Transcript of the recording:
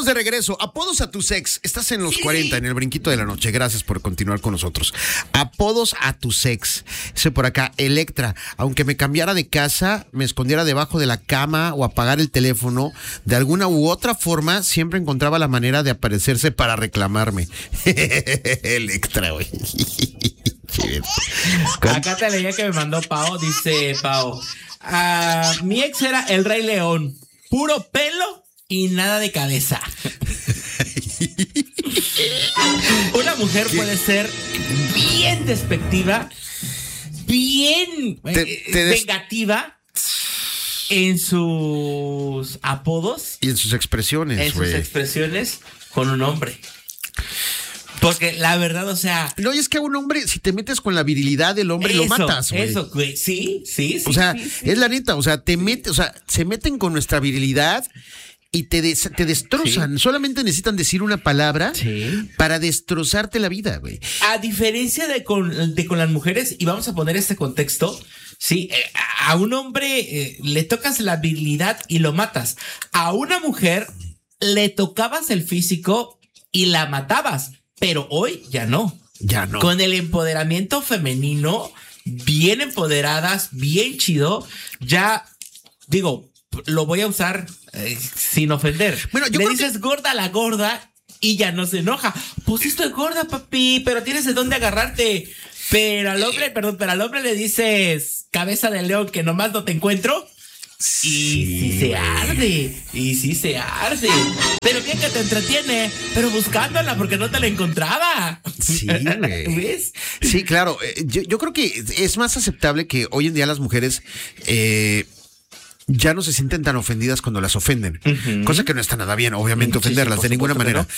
Estamos de regreso. Apodos a tu sex. Estás en los 40, en el brinquito de la noche. Gracias por continuar con nosotros. Apodos a tu sex. Dice por acá, Electra. Aunque me cambiara de casa, me escondiera debajo de la cama o apagar el teléfono, de alguna u otra forma, siempre encontraba la manera de aparecerse para reclamarme. Electra, güey. Acá te leía que me mandó Pau. Dice Pau, mi ex era el Rey León. Puro pelo y nada de cabeza. Una mujer puede ser bien despectiva, bien vengativa en sus apodos y en sus expresiones, sus expresiones con un hombre. Porque la verdad, o sea... No, y es que a un hombre, si te metes con la virilidad del hombre, lo matas, güey. Eso, güey, sí. O sea, es la neta, o sea, se meten con nuestra virilidad y te destrozan. Sí. Solamente necesitan decir una palabra para destrozarte la vida, güey. A diferencia de con las mujeres, y vamos a poner este contexto, sí, a un hombre le tocas la virilidad y lo matas. A una mujer le tocabas el físico y la matabas. Pero hoy ya no. Ya no. Con el empoderamiento femenino, bien empoderadas, bien chido, ya, digo, lo voy a usar sin ofender. Bueno, le dices gorda a la gorda y ya no se enoja. Pues sí estoy gorda, papi, pero tienes de dónde agarrarte. Pero al hombre le dices cabeza de león que nomás no te encuentro. Y sí se arde. Pero bien que te entretiene, pero buscándola porque no te la encontraba. Sí, güey. ¿Ves? Sí, claro. Yo creo que es más aceptable que hoy en día las mujeres ya no se sienten tan ofendidas cuando las ofenden. Cosa que no está nada bien, obviamente, ofenderlas de ninguna manera. No.